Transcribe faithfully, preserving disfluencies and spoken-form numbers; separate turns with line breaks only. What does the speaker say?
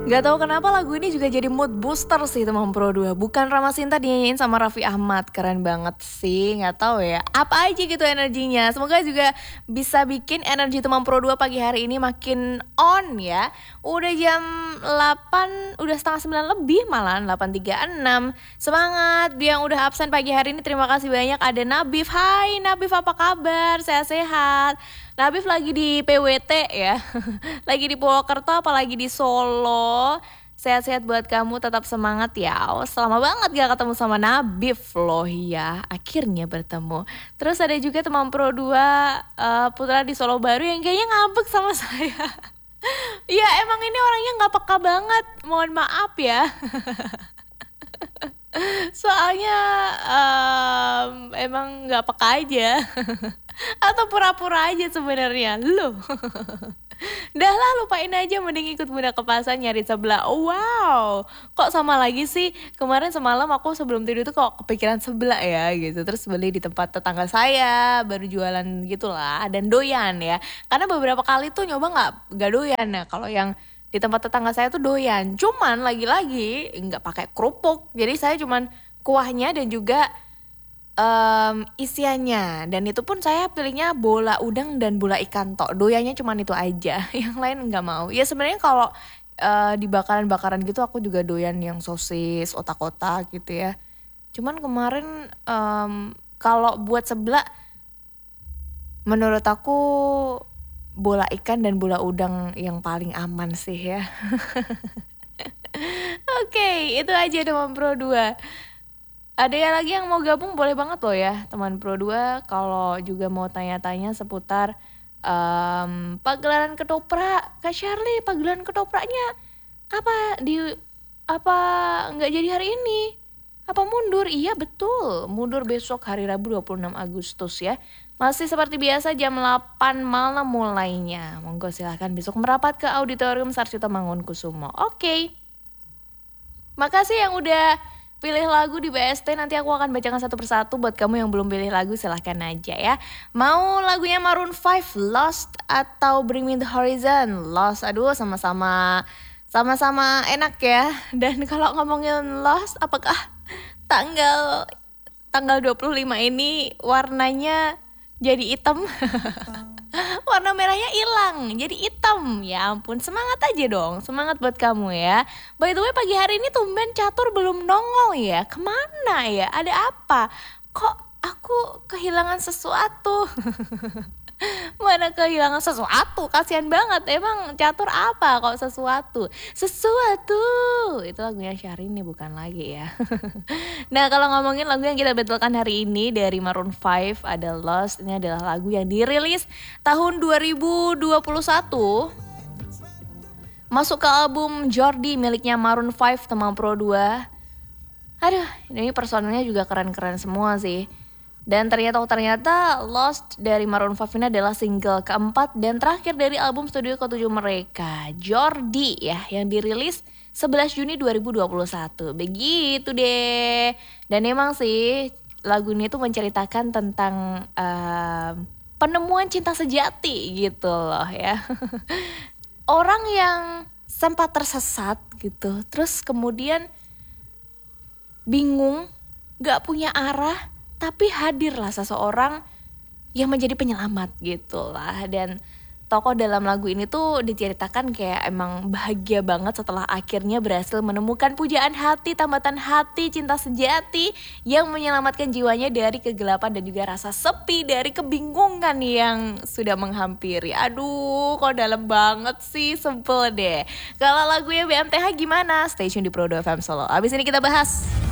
Gak tahu kenapa lagu ini juga jadi mood booster sih teman Pro dua. Bukan Rama Sinta dinyanyiin sama Raffi Ahmad. Keren banget sih, gak tahu ya. Apa aja gitu energinya. Semoga juga bisa bikin energi teman Pro dua pagi hari ini makin on ya. Udah jam delapan, udah setengah sembilan lebih malahan, delapan tiga puluh enam. Semangat yang udah absen pagi hari ini, terima kasih banyak. Ada Nabif, hai Nabif, apa kabar? Sehat-sehat. Nabif lagi di P W T ya. Lagi di Purwokerto apalagi di Solo. Sehat-sehat buat kamu, tetap semangat ya. Oh, selama banget gak ketemu sama Nabif loh ya. Akhirnya bertemu. Terus ada juga teman Pro dua uh, Putra di Solo Baru yang kayaknya ngambek sama saya. Ya emang ini orangnya gak peka banget. Mohon maaf ya. Soalnya um, emang gak peka aja. Atau pura-pura aja sebenarnya loh. Dah lah, lupain aja, mending ikut Bunda ke pasar nyari sebelah. Wow, kok sama lagi sih? Kemarin semalam aku sebelum tidur tuh kok kepikiran sebelah ya gitu. Terus beli di tempat tetangga saya, baru jualan gitulah. Dan doyan ya, karena beberapa kali tuh nyoba gak, gak doyan ya. Kalau yang di tempat tetangga saya tuh doyan, cuman lagi-lagi gak pakai kerupuk. Jadi saya cuman kuahnya dan juga Um, isiannya, dan itu pun saya pilihnya bola udang dan bola ikan tok. Doyannya cuman itu aja, yang lain nggak mau. Ya sebenarnya kalau uh, di bakaran-bakaran gitu aku juga doyan yang sosis, otak-otak gitu ya. Cuman kemarin um, kalau buat seblak, menurut aku bola ikan dan bola udang yang paling aman sih ya. Oke, okay, itu aja teman Pro dua. Ada yang lagi yang mau gabung boleh banget loh ya teman Pro dua. Kalau juga mau tanya-tanya seputar um, pagelaran ketoprak, Kak Shirley, pagelaran ketopraknya apa di apa nggak jadi hari ini? Apa mundur? Iya betul, mundur besok hari Rabu dua puluh enam Agustus ya. Masih seperti biasa jam delapan malam mulainya. Monggo silahkan besok merapat ke Auditorium Sarjito Mangunkusumo. Oke. Okay. Makasih yang udah pilih lagu di B S T, nanti aku akan bacakan satu persatu. Buat kamu yang belum pilih lagu silahkan aja ya. Mau lagunya Maroon five, Lost atau Bring Me The Horizon? Lost, aduh sama-sama sama-sama enak ya. Dan kalau ngomongin Lost, apakah tanggal tanggal dua puluh lima ini warnanya jadi hitam? Warna merahnya hilang jadi hitam. Ya ampun, semangat aja dong. Semangat buat kamu ya. By the way, pagi hari ini tumben Catur belum nongol ya. Kemana ya? Ada apa? Kok aku kehilangan sesuatu? Mana kehilangan sesuatu? Kasian banget. Emang Catur apa kok sesuatu? Sesuatu. Itu lagunya Syahrini bukan lagi ya. Nah, kalau ngomongin lagu yang kita battlekan hari ini dari Maroon five ada Lost. Ini adalah lagu yang dirilis tahun dua ribu dua puluh satu. Masuk ke album Jordi miliknya Maroon five teman Pro dua. Aduh, ini personelnya juga keren-keren semua sih. Dan ternyata ternyata Lost dari Maroon five ini adalah single keempat dan terakhir dari album studio ketujuh mereka, Jordi ya, yang dirilis sebelas Juni dua ribu dua puluh satu. Begitu deh. Dan emang sih lagu ini tuh menceritakan tentang uh, penemuan cinta sejati gitu loh ya. Orang yang sempat tersesat gitu, terus kemudian bingung, gak punya arah, tapi hadirlah seseorang yang menjadi penyelamat gitu lah. Dan tokoh dalam lagu ini tuh diceritakan kayak emang bahagia banget setelah akhirnya berhasil menemukan pujaan hati, tambatan hati, cinta sejati yang menyelamatkan jiwanya dari kegelapan dan juga rasa sepi, dari kebingungan yang sudah menghampiri. Aduh, kok dalam banget sih, sebel deh. Kalau lagunya B M T H gimana? Stay tune di Pro dua F M Solo. Abis ini kita bahas.